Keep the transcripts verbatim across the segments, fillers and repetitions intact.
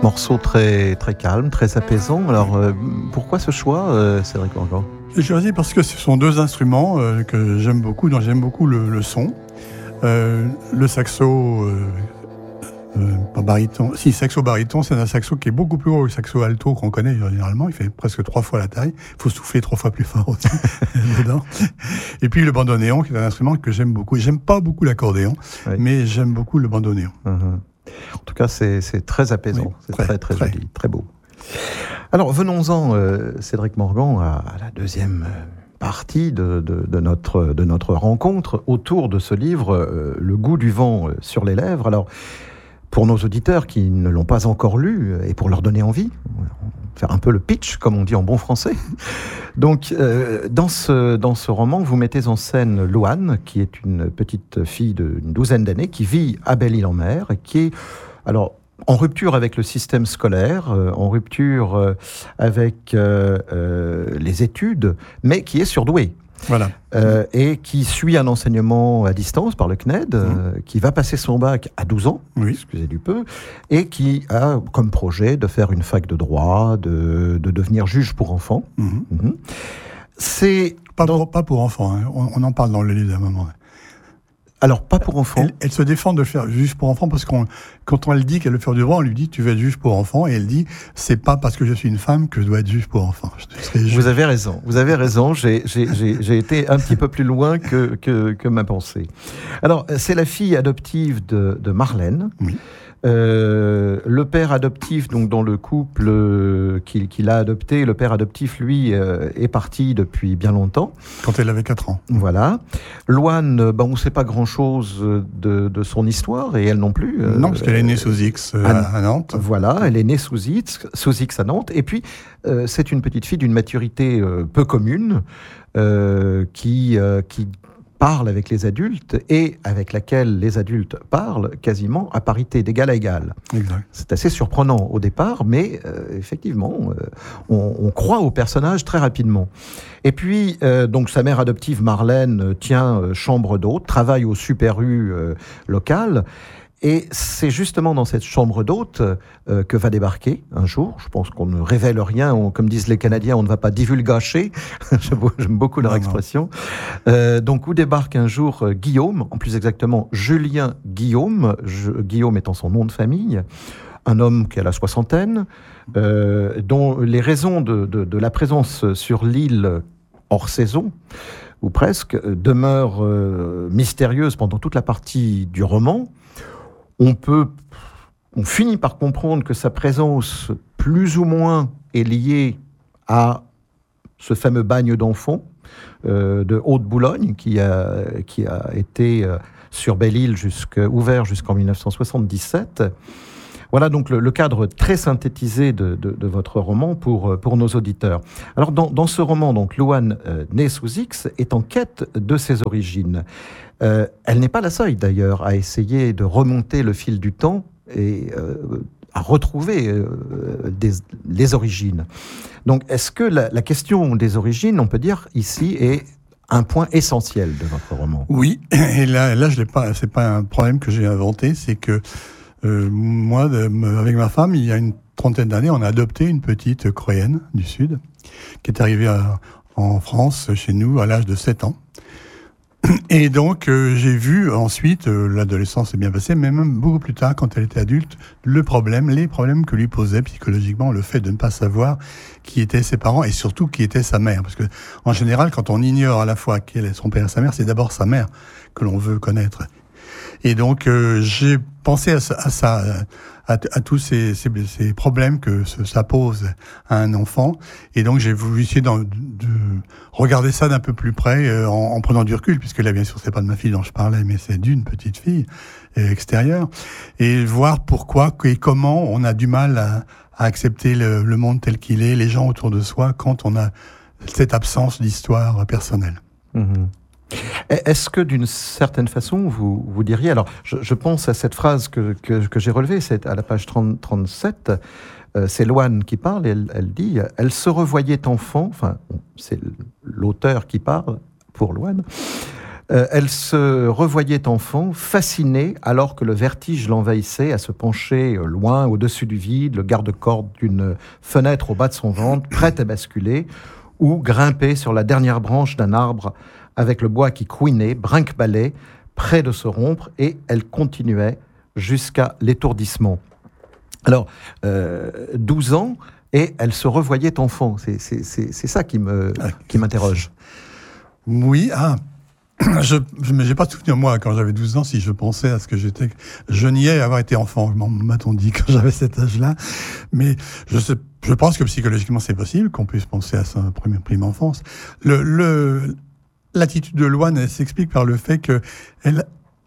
Morceau très, très calme, très apaisant. Alors, euh, pourquoi ce choix, euh, Cédric Morgan ? J'ai choisi parce que ce sont deux instruments euh, que j'aime beaucoup, dont j'aime beaucoup le, le son. Euh, le saxo, euh, euh, pas baryton, si saxo baryton, c'est un saxo qui est beaucoup plus gros que le saxo alto qu'on connaît généralement. Il fait presque trois fois la taille. Il faut souffler trois fois plus fort aussi dedans. Et puis le bandoneon, qui est un instrument que j'aime beaucoup. J'aime pas beaucoup l'accordéon, oui. mais j'aime beaucoup le bandoneon. Uh-huh. En tout cas, c'est, c'est très apaisant, oui, c'est très, très, très, très joli, très beau. Alors, venons-en, euh, Cédric Morgan, à, à la deuxième partie de, de, de, notre, de notre rencontre autour de ce livre, euh, Le goût du vent sur les lèvres. Alors, pour nos auditeurs qui ne l'ont pas encore lu, et pour leur donner envie, faire un peu le pitch, comme on dit en bon français. Donc, euh, dans, ce, dans ce roman, vous mettez en scène Louane, qui est une petite fille d'une douzaine d'années, qui vit à Belle-Île-en-Mer, et qui est, alors, en rupture avec le système scolaire, euh, en rupture euh, avec euh, euh, les études, mais qui est surdouée. Voilà. Euh, et qui suit un enseignement à distance par le C N E D, mmh. euh, qui va passer son bac à douze ans, oui. excusez du peu, et qui a comme projet de faire une fac de droit, de, de devenir juge pour enfants. Mmh. Mmh. C'est pas, dans... pour, pas pour enfants, hein. on, on en parle dans le livre à un moment. Alors, pas pour enfants. Elle, elle se défend de le faire juge pour enfants parce qu'on, quand on elle dit qu'elle veut faire du droit, on lui dit tu veux être juge pour enfants et elle dit c'est pas parce que je suis une femme que je dois être juge pour enfants. Je vous avez raison, vous avez raison. J'ai, j'ai, j'ai, j'ai été un petit peu plus loin que, que, que ma pensée. Alors, c'est la fille adoptive de, de Marlène. Oui. Euh, le père adoptif, donc dans le couple euh, qu'il, qu'il a adopté, le père adoptif, lui, euh, est parti depuis bien longtemps. Quand elle avait quatre ans. Voilà. Louane, ben, on ne sait pas grand-chose de, de son histoire, et elle non plus. Euh, non, parce qu'elle est née sous X euh, à, à Nantes. Voilà, elle est née sous X, sous X à Nantes, et puis euh, c'est une petite fille d'une maturité euh, peu commune, euh, qui... Euh, qui parle avec les adultes et avec laquelle les adultes parlent quasiment à parité d'égal à égal. Exact. C'est assez surprenant au départ, mais euh, effectivement, euh, on, on croit au personnage très rapidement. Et puis, euh, donc sa mère adoptive Marlène tient euh, chambre d'hôte, travaille au Super U euh, local. Et c'est justement dans cette chambre d'hôte euh, que va débarquer un jour, je pense qu'on ne révèle rien, on, comme disent les Canadiens, on ne va pas divulgacher, j'aime beaucoup leur non, expression, euh, donc où débarque un jour euh, Guillaume, en plus exactement Julien Guillaume, je, Guillaume étant son nom de famille, un homme qui a la soixantaine, euh, dont les raisons de, de, de la présence sur l'île hors saison, ou presque, demeurent euh, mystérieuses pendant toute la partie du roman. On peut, on finit par comprendre que sa présence, plus ou moins, est liée à ce fameux bagne d'enfants euh, de Haute-Boulogne, qui a, qui a été euh, sur Belle-Île, jusqu'à, ouvert jusqu'en dix-neuf cent soixante-dix-sept. Voilà donc le, le cadre très synthétisé de, de, de votre roman pour, pour nos auditeurs. Alors dans, dans ce roman, donc, Louane, euh, née sous X, est en quête de ses origines. Euh, elle n'est pas la seule d'ailleurs à essayer de remonter le fil du temps et euh, à retrouver euh, des, les origines. Donc est-ce que la, la question des origines, on peut dire ici, est un point essentiel de votre roman ? Oui, et là, là je l'ai pas, c'est pas un problème que j'ai inventé, c'est que euh, moi, de, avec ma femme, il y a une trentaine d'années, on a adopté une petite Coréenne du Sud qui est arrivée à, en France, chez nous, à l'âge de sept ans. Et donc, euh, j'ai vu ensuite, euh, l'adolescence s'est bien passée, mais même beaucoup plus tard, quand elle était adulte, le problème, les problèmes que lui posait psychologiquement le fait de ne pas savoir qui étaient ses parents et surtout qui était sa mère. Parce que, en général, quand on ignore à la fois qui est son père et sa mère, c'est d'abord sa mère que l'on veut connaître. Et donc, euh, j'ai pensé à ça, à, ça, à, à tous ces, ces, ces problèmes que ce, ça pose à un enfant. Et donc, j'ai voulu essayer de, de regarder ça d'un peu plus près, euh, en, en prenant du recul, puisque là, bien sûr, c'est pas de ma fille dont je parlais, mais c'est d'une petite fille euh, extérieure. Et voir pourquoi et comment on a du mal à, à accepter le, le monde tel qu'il est, les gens autour de soi, quand on a cette absence d'histoire personnelle. Mmh. Est-ce que d'une certaine façon, vous, vous diriez, alors je, je pense à cette phrase que, que, que j'ai relevée, c'est à la page trente, trente-sept, euh, c'est Louane qui parle, et elle, elle dit, elle se revoyait enfant, enfin c'est l'auteur qui parle pour Louane, Euh, elle se revoyait enfant, fascinée, alors que le vertige l'envahissait, à se pencher loin, au-dessus du vide, le garde-corde d'une fenêtre au bas de son ventre, prête à basculer, ou grimper sur la dernière branche d'un arbre avec le bois qui couinait, brinque-ballait, près de se rompre, et elle continuait jusqu'à l'étourdissement. Alors, euh, douze ans, et elle se revoyait enfant. C'est, c'est, c'est, c'est ça qui, me, qui m'interroge. Oui, ah, je n'ai pas de souvenir, moi, quand j'avais douze ans, si je pensais à ce que j'étais. Je niais avoir été enfant, m'a-t-on dit, quand j'avais cet âge-là. Mais je, sais, je pense que psychologiquement, c'est possible qu'on puisse penser à sa première prime enfance. Le, le, l'attitude de Loane, elle s'explique par le fait qu'elle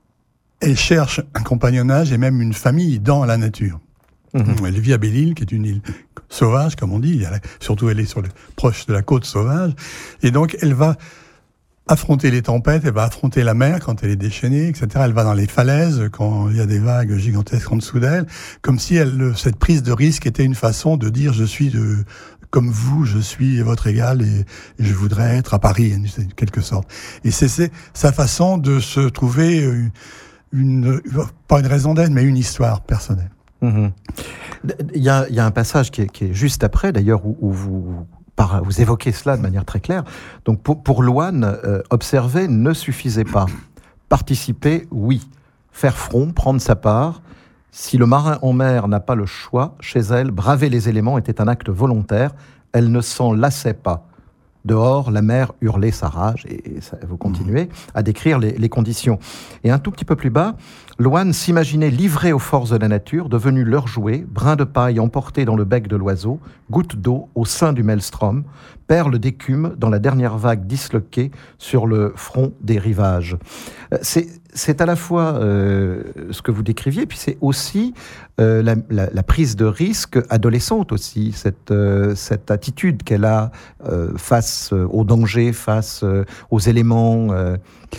elle cherche un compagnonnage et même une famille dans la nature. Mmh. Elle vit à Belle-Île, qui est une île sauvage, comme on dit. Elle, surtout, elle est sur le, proche de la côte sauvage. Et donc, elle va affronter les tempêtes, elle va affronter la mer quand elle est déchaînée, et cetera. Elle va dans les falaises quand il y a des vagues gigantesques en dessous d'elle, comme si elle, cette prise de risque était une façon de dire « je suis de, comme vous, je suis votre égal et, et je voudrais être à Paris », en quelque sorte. Et c'est, c'est sa façon de se trouver une, une, pas une raison d'être, mais une histoire personnelle. Mmh. Il y a, il y a un passage qui est, qui est juste après, d'ailleurs, où, où vous... Vous évoquez cela de manière très claire. Donc pour, pour Loane, euh, observer ne suffisait pas. Participer, oui. Faire front, prendre sa part. Si le marin en mer n'a pas le choix, chez elle, braver les éléments était un acte volontaire. Elle ne s'en lassait pas. Dehors, la mer hurlait sa rage, et, et ça, vous continuez à décrire les, les conditions. Et un tout petit peu plus bas, Loane s'imaginait livrée aux forces de la nature, devenue leur jouet, brin de paille emporté dans le bec de l'oiseau, goutte d'eau au sein du maelstrom, perle d'écume dans la dernière vague disloquée sur le front des rivages. C'est, c'est à la fois euh, ce que vous décriviez, puis c'est aussi euh, la, la, la prise de risque adolescente aussi, cette, euh, cette attitude qu'elle a euh, face aux dangers, face euh, aux éléments... Euh,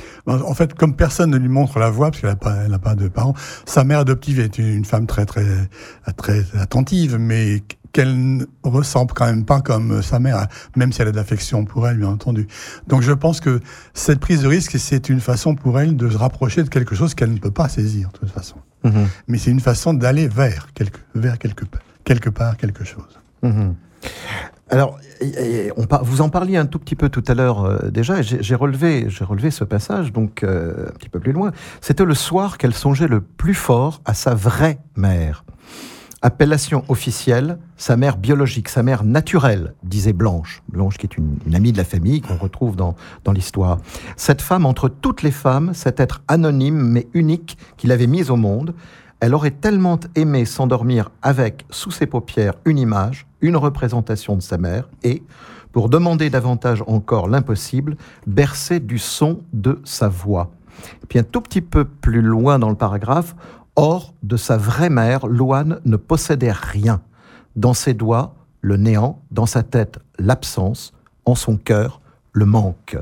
En fait, comme personne ne lui montre la voie, parce qu'elle n'a pas, elle n'a pas de parents, sa mère adoptive est une femme très, très, très attentive, mais qu'elle ne ressemble quand même pas comme sa mère, même si elle a de l'affection pour elle, bien entendu. Donc je pense que cette prise de risque, c'est une façon pour elle de se rapprocher de quelque chose qu'elle ne peut pas saisir, de toute façon. Mmh. Mais c'est une façon d'aller vers quelque, vers quelque, quelque part, quelque chose. Mmh. Alors, on par, vous en parliez un tout petit peu tout à l'heure euh, déjà, et j'ai, j'ai, relevé, j'ai relevé ce passage, donc euh, un petit peu plus loin. C'était le soir qu'elle songeait le plus fort à sa vraie mère. Appellation officielle, sa mère biologique, sa mère naturelle, disait Blanche. Blanche qui est une, une amie de la famille qu'on retrouve dans, dans l'histoire. Cette femme, entre toutes les femmes, cet être anonyme mais unique qu'il avait mis au monde, elle aurait tellement aimé s'endormir avec, sous ses paupières, une image, une représentation de sa mère, et, pour demander davantage encore l'impossible, bercer du son de sa voix. Et puis un tout petit peu plus loin dans le paragraphe, hors de sa vraie mère, Loane ne possédait rien. Dans ses doigts, le néant, dans sa tête, l'absence, en son cœur, le manque.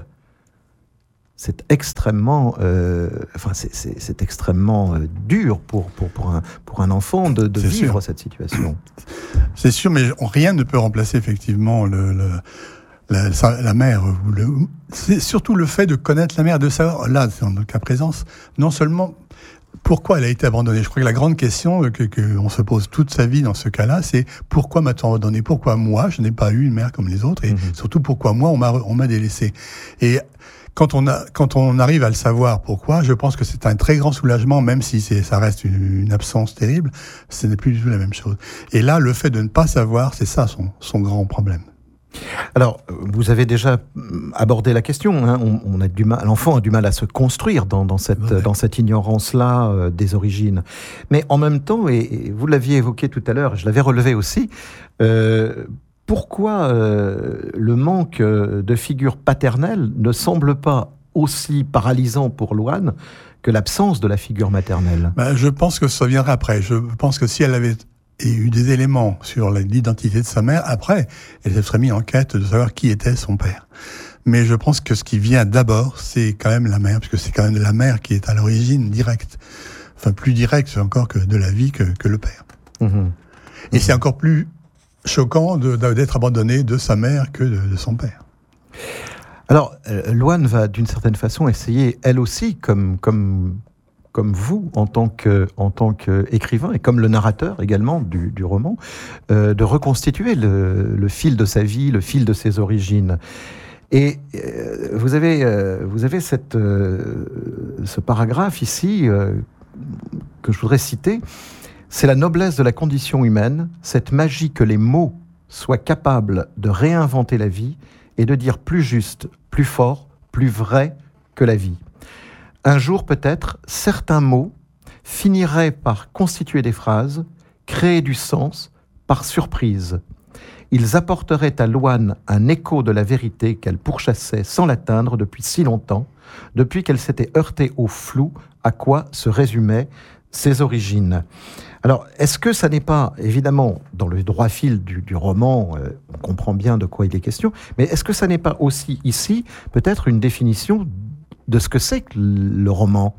C'est extrêmement, euh, enfin c'est, c'est, c'est extrêmement euh, dur pour, pour, pour, un, pour un enfant de, de vivre sûr. Cette situation. C'est sûr, mais rien ne peut remplacer effectivement le, le, la, la mère. Le, c'est surtout le fait de connaître la mère, de savoir, là, dans le cas présent, non seulement pourquoi elle a été abandonnée. Je crois que la grande question que, que on se pose toute sa vie dans ce cas-là, c'est pourquoi m'a-t-on abandonné ? Pourquoi moi, je n'ai pas eu une mère comme les autres ? Et mmh. surtout, pourquoi moi, on m'a, on m'a délaissé ? Et Quand on, a, quand on arrive à le savoir pourquoi, je pense que c'est un très grand soulagement, même si c'est, ça reste une, une absence terrible, ce n'est plus du tout la même chose. Et là, le fait de ne pas savoir, c'est ça son, son grand problème. Alors, vous avez déjà abordé la question. Hein. On, on a du mal, l'enfant a du mal à se construire dans, dans cette, ouais. dans cette ignorance-là euh, des origines. Mais en même temps, et, et vous l'aviez évoqué tout à l'heure, je l'avais relevé aussi, euh, pourquoi euh, le manque de figure paternelle ne semble pas aussi paralysant pour Loane que l'absence de la figure maternelle ? Ben, je pense que ça viendra après. Je pense que si elle avait eu des éléments sur l'identité de sa mère, après, elle se serait mise en quête de savoir qui était son père. Mais je pense que ce qui vient d'abord, c'est quand même la mère, parce que c'est quand même la mère qui est à l'origine directe. Enfin, plus directe encore que de la vie que, que le père. Mmh. Et mmh. c'est encore plus choquant de, d'être abandonné de sa mère que de, de son père. Alors, euh, Louane va d'une certaine façon essayer, elle aussi, comme, comme, comme vous, en tant que, en tant qu'écrivain, et comme le narrateur également du, du roman, euh, de reconstituer le, le fil de sa vie, le fil de ses origines. Et euh, vous avez, euh, vous avez cette, euh, ce paragraphe ici euh, que je voudrais citer. C'est la noblesse de la condition humaine, cette magie que les mots soient capables de réinventer la vie et de dire plus juste, plus fort, plus vrai que la vie. Un jour peut-être, certains mots finiraient par constituer des phrases, créer du sens par surprise. Ils apporteraient à Louane un écho de la vérité qu'elle pourchassait sans l'atteindre depuis si longtemps, depuis qu'elle s'était heurtée au flou à quoi se résumaient ses origines. Alors, est-ce que ça n'est pas, évidemment, dans le droit fil du, du roman, euh, on comprend bien de quoi il est question, mais est-ce que ça n'est pas aussi ici, peut-être, une définition de ce que c'est que le roman,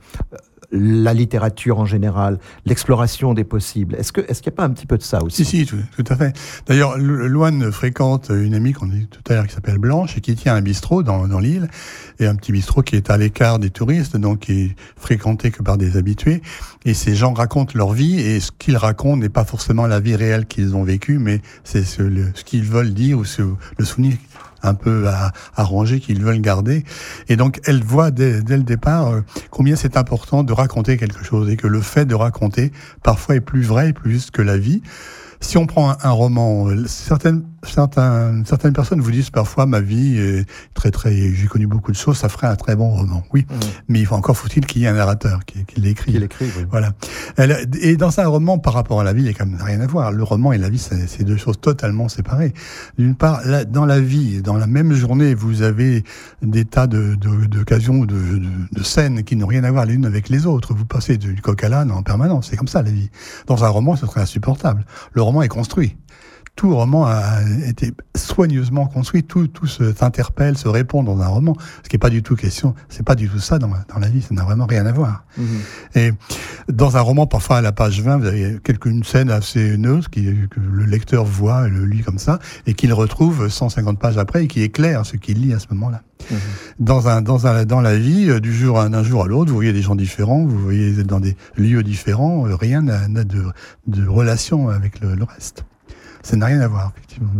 la littérature en général, l'exploration des possibles? Est-ce que, est-ce qu'il n'y a pas un petit peu de ça aussi? Si, si, tout, tout à fait. D'ailleurs, Louane fréquente une amie qu'on a dit tout à l'heure qui s'appelle Blanche et qui tient un bistrot dans, dans l'île, et un petit bistrot qui est à l'écart des touristes, donc qui est fréquenté que par des habitués. Et ces gens racontent leur vie, et ce qu'ils racontent n'est pas forcément la vie réelle qu'ils ont vécue, mais c'est ce, le, ce qu'ils veulent dire ou ce, le souvenir un peu à, arrangé qu'ils veulent garder. Et donc, elle voit dès, dès le départ euh, combien c'est important de raconter quelque chose et que le fait de raconter, parfois, est plus vrai et plus juste que la vie. Si on prend un, un roman, certaines, certaines, certaines personnes vous disent parfois ma vie est très très, j'ai connu beaucoup de choses, ça ferait un très bon roman. Oui, mmh. mais il faut encore faut-il qu'il y ait un narrateur qui, qui l'écrit. Qui l'écrit, oui. Voilà. Elle, et dans un roman, par rapport à la vie, il n'y a quand même rien à voir. Le roman et la vie, c'est, c'est deux choses totalement séparées. D'une part, là, dans la vie, dans la même journée, vous avez des tas de, de, d'occasions, de, de, de scènes qui n'ont rien à voir les unes avec les autres. Vous passez du coq à l'âne en permanence. C'est comme ça la vie. Dans un roman, ce serait insupportable. Le roman est construit. Tout roman a été soigneusement construit, tout, tout s'interpelle, se répond dans un roman. Ce qui n'est pas du tout question, c'est pas du tout ça dans, dans la vie, ça n'a vraiment rien à voir. Mmh. Et dans un roman, parfois à la page vingt, vous avez quelque, une scène assez neutre qui, que le lecteur voit, le lit comme ça, et qu'il retrouve cent cinquante pages après et qui éclaire ce qu'il lit à ce moment-là. Mmh. Dans, un, dans, un, dans la vie, du jour d'un jour à l'autre, vous voyez des gens différents, vous voyez dans des lieux différents, rien n'a, n'a de, de relation avec le, le reste. Ça n'a rien à voir, effectivement.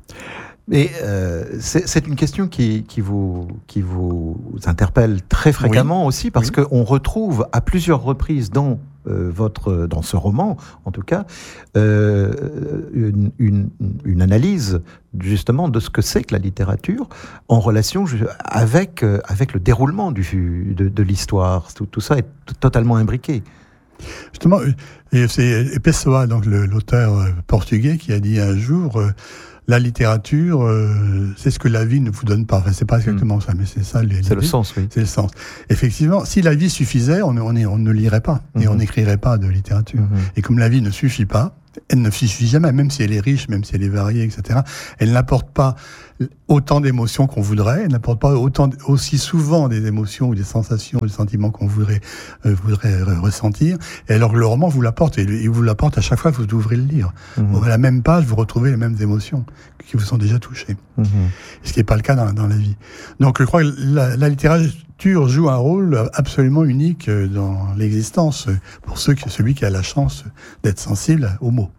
Mais euh, c'est, c'est une question qui, qui, vous, qui vous interpelle très fréquemment oui. aussi, parce oui. qu'on retrouve à plusieurs reprises dans, euh, votre, dans ce roman, en tout cas, euh, une, une, une analyse justement de ce que c'est que la littérature en relation avec, avec le déroulement du, de, de l'histoire. Tout, tout ça est t- totalement imbriqué. Justement, et c'est Pessoa, donc le, l'auteur portugais, qui a dit un jour euh, la littérature, euh, c'est ce que la vie ne vous donne pas. Enfin, c'est pas exactement mmh. ça, mais c'est ça. Les, c'est le sens, oui. C'est le sens. Effectivement, si la vie suffisait, on, on, on ne lirait pas mmh. et on n'écrirait pas de littérature. Mmh. Et comme la vie ne suffit pas, elle ne suffit jamais, même si elle est riche, même si elle est variée, et cetera. Elle n'apporte pas autant d'émotions qu'on voudrait, elle n'apporte pas autant, aussi souvent des émotions ou des sensations ou des sentiments qu'on voudrait, euh, voudrait ressentir. Et alors le roman vous l'apporte, et il vous l'apporte à chaque fois que vous ouvrez le livre. Mmh. À la même page, vous retrouvez les mêmes émotions qui vous sont déjà touchées. Mmh. Ce qui n'est pas le cas dans, dans la vie. Donc je crois que la, la littérature joue un rôle absolument unique dans l'existence pour ceux qui, celui qui a la chance d'être sensible aux mots.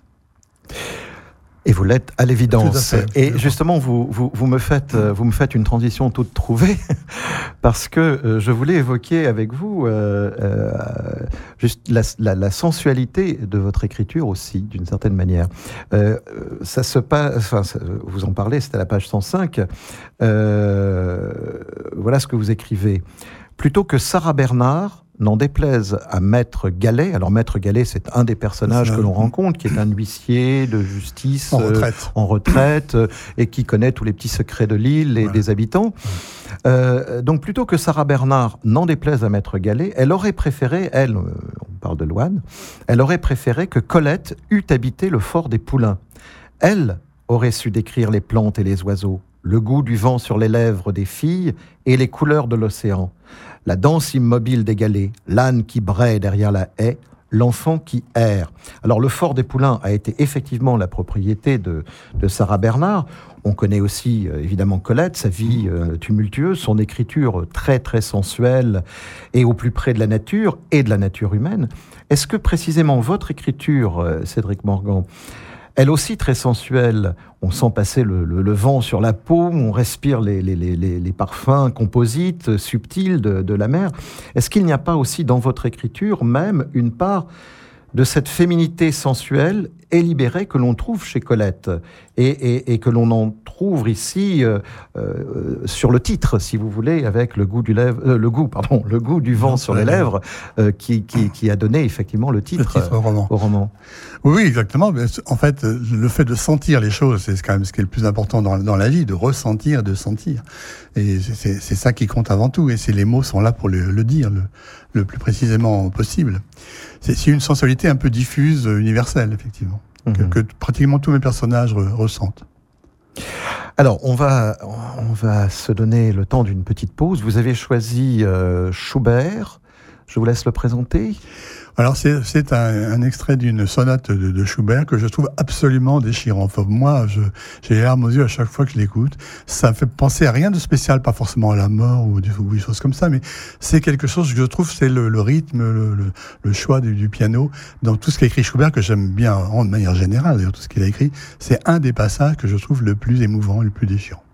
Et vous l'êtes à l'évidence. À et justement, vous, vous, vous, me faites, vous me faites une transition toute trouvée, parce que euh, je voulais évoquer avec vous euh, euh, juste la, la, la sensualité de votre écriture aussi, d'une certaine manière. Euh, ça se passe, enfin, ça, vous en parlez, c'est à la page cent cinq. Euh, voilà ce que vous écrivez. Plutôt que Sarah Bernard, n'en déplaise à Maître Gallet. Alors Maître Gallet, c'est un des personnages que l'on rencontre, qui est un huissier de justice en retraite, euh, en retraite euh, et qui connaît tous les petits secrets de l'île et voilà. des habitants. Euh, donc plutôt que Sarah Bernard n'en déplaise à Maître Gallet, elle aurait préféré, elle, euh, on parle de Louane, elle aurait préféré que Colette eût habité le fort des Poulains. Elle aurait su décrire les plantes et les oiseaux, le goût du vent sur les lèvres des filles et les couleurs de l'océan. La danse immobile des galets, l'âne qui braie derrière la haie, l'enfant qui erre. Alors le Fort des Poulains a été effectivement la propriété de, de Sarah Bernard. On connaît aussi euh, évidemment Colette, sa vie euh, tumultueuse, son écriture très très sensuelle et au plus près de la nature et de la nature humaine. Est-ce que précisément votre écriture, euh, Cédric Morgan, elle aussi très sensuelle, on sent passer le, le, le vent sur la peau, on respire les, les, les, les parfums composites, subtils de, de la mer. Est-ce qu'il n'y a pas aussi dans votre écriture même une part de cette féminité sensuelle et libérée que l'on trouve chez Colette et, et, et que l'on en trouve ici euh, euh, sur le titre, si vous voulez, avec le goût du, lèvre, euh, le goût, pardon, le goût du vent non, sur les lèvres, euh, qui, qui, qui a donné effectivement le titre, le titre au, roman. au roman. Oui, exactement. En fait, le fait de sentir les choses, c'est quand même ce qui est le plus important dans, dans la vie, de ressentir, de sentir. Et c'est, c'est ça qui compte avant tout. Et c'est, les mots sont là pour le, le dire le, le plus précisément possible. C'est, c'est une sensualité un peu diffuse, universelle, effectivement, mmh. que, que pratiquement tous mes personnages re, ressentent. Alors, on va, on va se donner le temps d'une petite pause. Vous avez choisi euh, Schubert. Je vous laisse le présenter. Alors, c'est, c'est un, un extrait d'une sonate de, de Schubert que je trouve absolument déchirant. Enfin, moi, je, j'ai les larmes aux yeux à chaque fois que je l'écoute. Ça me fait penser à rien de spécial, pas forcément à la mort ou des, ou des choses comme ça, mais c'est quelque chose que je trouve, c'est le, le rythme, le, le, le choix du, du piano. Dans tout ce qu'a écrit Schubert, que j'aime bien en, de manière générale, d'ailleurs, tout ce qu'il a écrit, c'est un des passages que je trouve le plus émouvant, le plus déchirant.